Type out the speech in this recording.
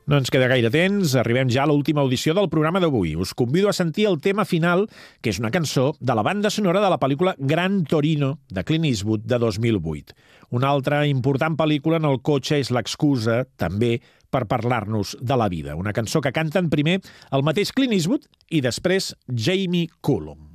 No ens queda gaire temps, arribem ja a l'última audició del programa d'avui. Us convido a sentir el tema final, que és una cançó de la banda sonora de la pel·lícula Gran Torino, de Clint Eastwood, de 2008. Una altra important pel·lícula en el cotxe és l'excusa, també, per parlar-nos de la vida. Una cançó que canten primer el mateix Clint Eastwood i després Jamie Cullum.